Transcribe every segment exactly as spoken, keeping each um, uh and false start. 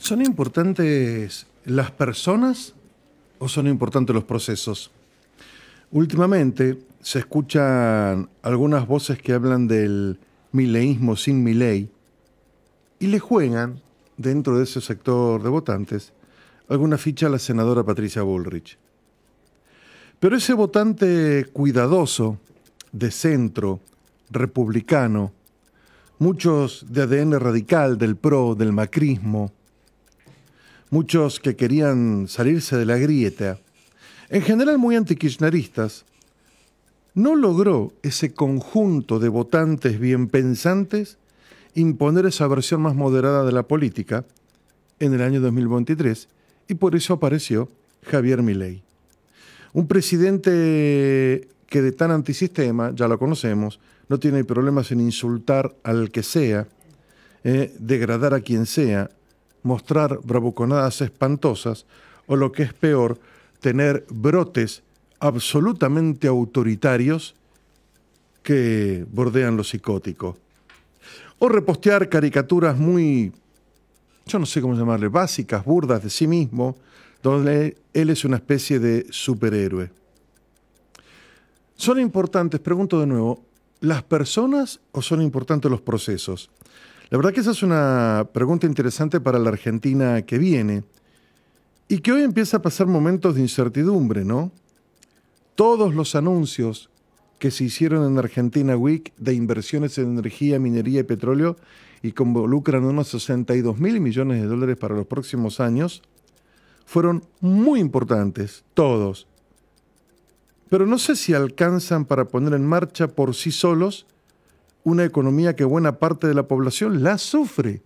¿Son importantes las personas o son importantes los procesos? Últimamente se escuchan algunas voces que hablan del mileísmo sin Milei y le juegan, dentro de ese sector de votantes, alguna ficha a la senadora Patricia Bullrich. Pero ese votante cuidadoso, de centro, republicano, muchos de A D N radical, del P R O, del macrismo, muchos que querían salirse de la grieta, en general muy antikirchneristas, no logró ese conjunto de votantes bien pensantes imponer esa versión más moderada de la política en el año dos mil veintitrés, y por eso apareció Javier Milei. Un presidente que de tan antisistema, ya lo conocemos, no tiene problemas en insultar al que sea, eh, degradar a quien sea, mostrar bravuconadas espantosas o, lo que es peor, tener brotes absolutamente autoritarios que bordean lo psicótico. O repostear caricaturas muy, yo no sé cómo llamarle, básicas, burdas de sí mismo, donde él es una especie de superhéroe. ¿Son importantes, pregunto de nuevo, las personas o son importantes los procesos? La verdad que esa es una pregunta interesante para la Argentina que viene y que hoy empieza a pasar momentos de incertidumbre, ¿no? Todos los anuncios que se hicieron en Argentina Week de inversiones en energía, minería y petróleo y que involucran unos sesenta y dos mil millones de dólares para los próximos años, fueron muy importantes, todos. Pero no sé si alcanzan para poner en marcha por sí solos una economía que buena parte de la población la sufre,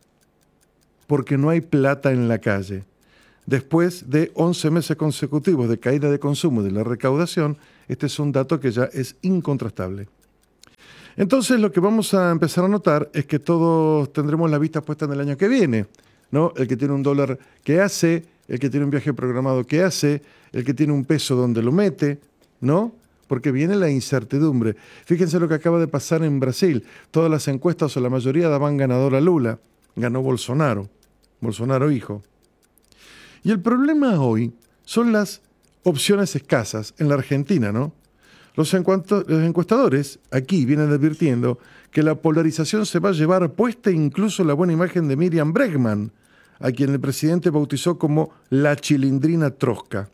porque no hay plata en la calle. Después de once meses consecutivos de caída de consumo y de la recaudación, este es un dato que ya es incontrastable. Entonces lo que vamos a empezar a notar es que todos tendremos la vista puesta en el año que viene, ¿no? El que tiene un dólar, ¿qué hace? El que tiene un viaje programado, ¿qué hace? El que tiene un peso, ¿dónde lo mete? ¿No? Porque viene la incertidumbre. Fíjense lo que acaba de pasar en Brasil. Todas las encuestas o la mayoría daban ganador a Lula. Ganó Bolsonaro. Bolsonaro hijo. Y el problema hoy son las opciones escasas en la Argentina, ¿no? Los, encuentro, los encuestadores aquí vienen advirtiendo que la polarización se va a llevar puesta incluso la buena imagen de Miriam Bregman, a quien el presidente bautizó como la chilindrina trosca.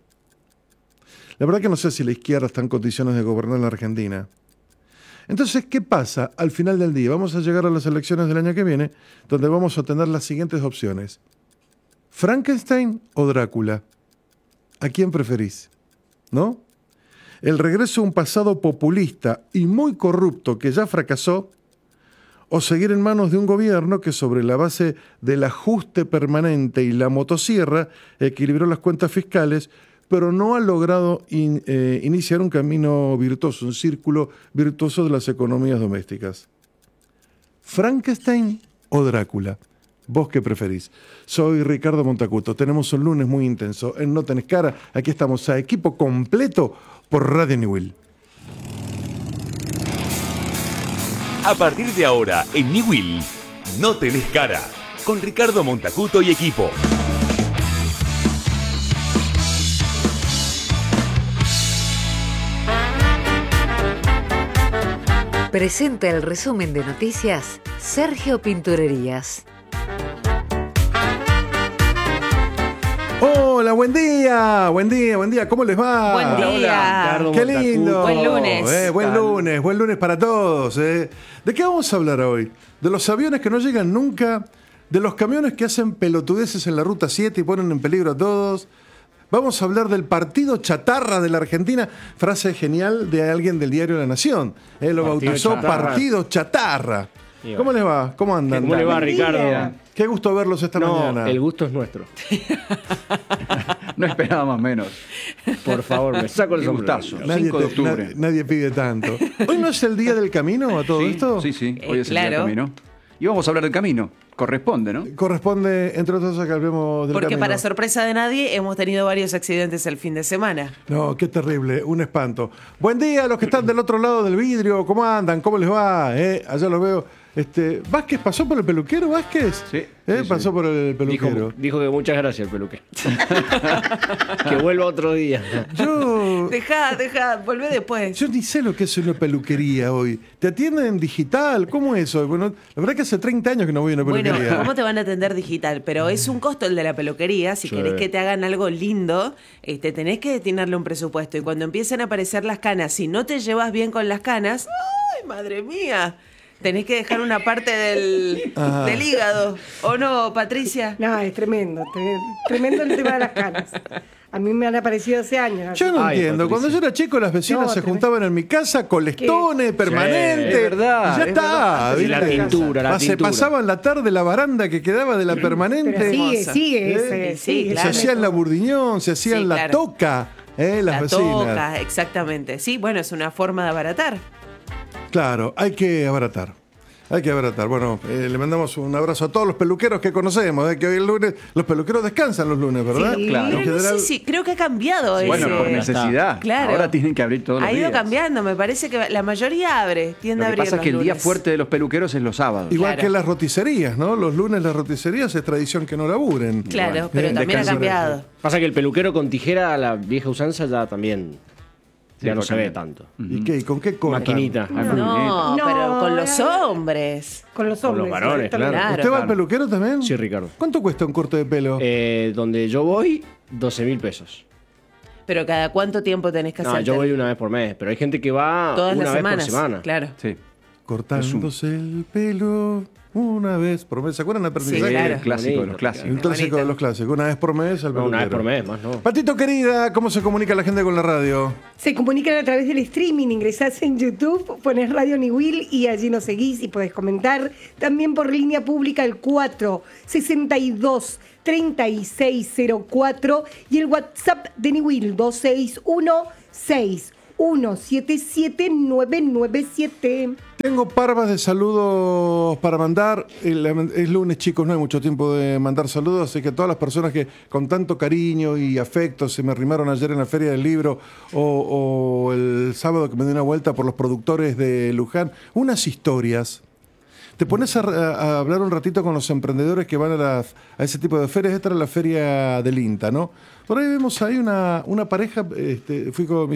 La verdad que no sé si la izquierda está en condiciones de gobernar la Argentina. Entonces, ¿qué pasa al final del día? Vamos a llegar a las elecciones del año que viene, donde vamos a tener las siguientes opciones. ¿Frankenstein o Drácula? ¿A quién preferís? ¿No? El regreso a un pasado populista y muy corrupto que ya fracasó, o seguir en manos de un gobierno que, sobre la base del ajuste permanente y la motosierra, equilibró las cuentas fiscales, pero no ha logrado in, eh, iniciar un camino virtuoso, un círculo virtuoso de las economías domésticas. ¿Frankenstein o Drácula? ¿Vos qué preferís? Soy Ricardo Montacuto. Tenemos un lunes muy intenso en No Tenés Cara. Aquí estamos a equipo completo por Radio Newell. A partir de ahora, en Newell, No Tenés Cara, con Ricardo Montacuto y equipo. Presenta el resumen de noticias Sergio Pinturerías. Hola, buen día, buen día, buen día, ¿cómo les va? Buen día. Hola, hola. Qué lindo. Buen lunes. Eh, buen lunes, buen lunes para todos. Eh. ¿De qué vamos a hablar hoy? De los aviones que no llegan nunca, de los camiones que hacen pelotudeces en la Ruta siete y ponen en peligro a todos. Vamos a hablar del partido chatarra de la Argentina, frase genial de alguien del diario La Nación. Eh, lo partido bautizó chatarra. Partido Chatarra. ¿Cómo les va? ¿Cómo andan? ¿Cómo le va, Ricardo? Qué gusto verlos esta no, mañana. El gusto es nuestro. No esperaba más menos. Por favor, me saco el gustazo. Nadie, cinco de te, octubre. nadie, nadie pide tanto. ¿Hoy no es el día del camino a todo sí, esto? Sí, sí, hoy eh, es el claro. día del camino. Y vamos a hablar del camino. Corresponde, ¿no? Corresponde, entre otras cosas, que hablemos del Porque camino. para sorpresa de nadie, hemos tenido varios accidentes el fin de semana. No, qué terrible, un espanto. Buen día a los que están del otro lado del vidrio. ¿Cómo andan? ¿Cómo les va? ¿Eh? Allá los veo. Este, ¿Vázquez pasó por el peluquero, Vázquez? Sí, ¿Eh? sí, Pasó sí. por el peluquero. Dijo, dijo que muchas gracias el peluquero. Que vuelva otro día. Yo, Dejá, dejá, volvé después. yo ni sé lo que es una peluquería hoy. ¿Te atienden digital? ¿Cómo es eso? Bueno, la verdad que hace treinta años que no voy a una Bueno, peluquería. ¿cómo te van a atender digital? Pero es un costo el de la peluquería. Si Sí. querés que te hagan algo lindo, este, tenés que destinarle un presupuesto. Y cuando empiezan a aparecer las canas, si no te llevas bien con las canas, ¡ay, madre mía! Tenés que dejar una parte del, Ajá. del hígado. ¿O no, Patricia? No, es tremendo, tre- tremendo el tema de las canas. A mí me han aparecido hace años. Yo no Ay, entiendo. Patricia. Cuando yo era chico, las vecinas No, se tremendo. juntaban en mi casa con lestones permanentes. es verdad, Y ya es está. verdad. Y la ¿viste? tintura, la Se tintura. pasaban la tarde la baranda que quedaba de la permanente. Pero sigue, Hermosa. sigue ¿Eh? ese, Sí, sigue claro. Se ese hacían la método. burdiñón, se hacían Sí, la claro. toca, ¿eh? las La vecinas. toca, exactamente. Sí, bueno, es una forma de abaratar. Claro, hay que abaratar. Hay que abaratar. Bueno, eh, le mandamos un abrazo a todos los peluqueros que conocemos, eh, que hoy el lunes, los peluqueros descansan los lunes, ¿verdad? Sí, claro. En Pero no general- sé si, creo que ha cambiado Bueno, ese. por necesidad. Claro. Ahora tienen que abrir todos los Ha ido días. cambiando, me parece que la mayoría abre, tiende Lo a que abrir pasa es los que el día lunes. fuerte de los peluqueros es los sábados. Igual Claro. que las roticerías, ¿no? Los lunes las roticerías es tradición que no laburen. Claro, pero Bien, también ha descanso. cambiado. Pasa que el peluquero con tijera, la vieja usanza, ya también Sí, ya no fue se ve cambiando. tanto. ¿Y qué? ¿Y con qué cortan? Maquinita. Ay, muy No, No, pero con los eh, hombres. Con los Con los hombres. varones, exactamente. claro. ¿Usted va al Claro. peluquero también? Sí, Ricardo. ¿Cuánto cuesta un corte de pelo? Eh, donde yo voy, doce mil pesos. Pero cada cuánto tiempo tenés que No, hacer. yo voy una vez por mes, pero hay gente que va todas una las vez semanas. por semana. Claro. Sí. Cortándose el pelo una vez por mes. ¿Se acuerdan de Sí, aprendizaje? claro. El clásico de Bonito, los clásicos. Un clásico de los clásicos. Una vez por mes al No, una vez peluquero. por mes, más no. Patito querida, ¿cómo se comunica la gente con la radio? Se comunican a través del streaming, ingresás en YouTube, pones Radio Niwil y allí nos seguís y podés comentar. También por línea pública el cuatro sesenta y dos treinta y seis cero cuatro y el WhatsApp de Niwil dos seis uno seis uno siete siete nueve nueve siete. Tengo parvas de saludos para mandar. El- Es lunes, chicos, no hay mucho tiempo de mandar saludos, así que todas las personas que con tanto cariño y afecto se me arrimaron ayer en la Feria del Libro o, o el sábado que me di una vuelta por los productores de Luján, unas historias. Te pones a, a hablar un ratito con los emprendedores que van a, las- a ese tipo de ferias. Esta era la feria del INTA, ¿no? Por ahí vemos ahí una, una pareja, este, fui con mis